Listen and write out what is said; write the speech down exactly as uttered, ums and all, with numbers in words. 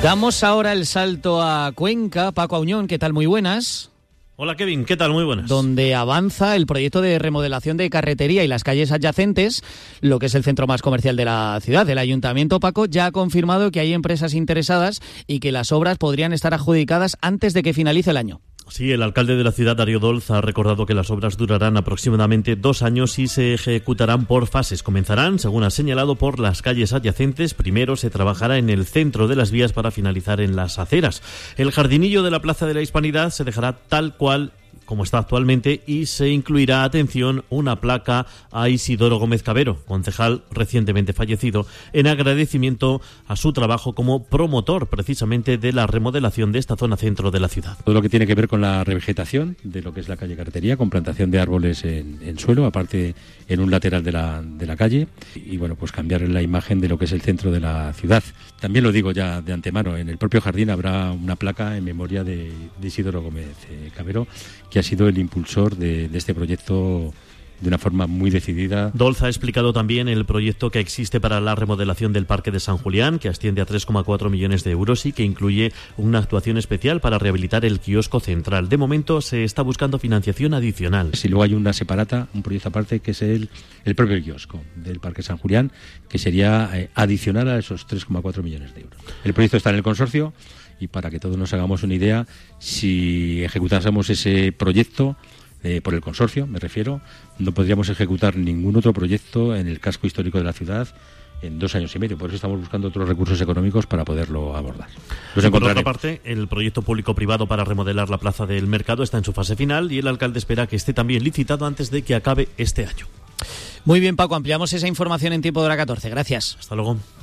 Damos ahora el salto a Cuenca. Paco Auñón, ¿qué tal? Muy buenas. Hola Kevin, ¿qué tal? Muy buenas. Donde avanza el proyecto de remodelación de carretería y las calles adyacentes, lo que es el centro más comercial de la ciudad. El Ayuntamiento, Paco, ya ha confirmado que hay empresas interesadas y que las obras podrían estar adjudicadas antes de que finalice el año. Sí, el alcalde de la ciudad, Darío Dolz, ha recordado que las obras durarán aproximadamente dos años y se ejecutarán por fases. Comenzarán, según ha señalado, por las calles adyacentes. Primero se trabajará en el centro de las vías para finalizar en las aceras. El jardinillo de la Plaza de la Hispanidad se dejará tal cual como está actualmente y se incluirá, atención, una placa a Isidoro Gómez Cabero, concejal recientemente fallecido, en agradecimiento a su trabajo como promotor precisamente de la remodelación de esta zona centro de la ciudad. Todo lo que tiene que ver con la revegetación de lo que es la calle Carretería, con plantación de árboles en, en suelo, aparte en un lateral de la, de la calle, y bueno, pues cambiar la imagen de lo que es el centro de la ciudad. También lo digo ya de antemano, en el propio jardín habrá una placa en memoria de, de Isidoro Gómez eh, Cabero, que ha sido el impulsor de, de este proyecto de una forma muy decidida. Dolz ha explicado también el proyecto que existe para la remodelación del Parque de San Julián, que asciende a tres coma cuatro millones de euros y que incluye una actuación especial para rehabilitar el kiosco central. De momento se está buscando financiación adicional. Si luego hay una separata, un proyecto aparte, que es el, el propio kiosco del Parque San Julián, que sería eh, adicional a esos tres coma cuatro millones de euros. El proyecto está en el consorcio y para que todos nos hagamos una idea, si ejecutásemos ese proyecto, Eh, por el consorcio, me refiero, no podríamos ejecutar ningún otro proyecto en el casco histórico de la ciudad en dos años y medio. Por eso estamos buscando otros recursos económicos para poderlo abordar. Los por otra parte, el proyecto público-privado para remodelar la Plaza del Mercado está en su fase final y el alcalde espera que esté también licitado antes de que acabe este año. Muy bien, Paco, ampliamos esa información en tiempo de hora catorce. Gracias. Hasta luego.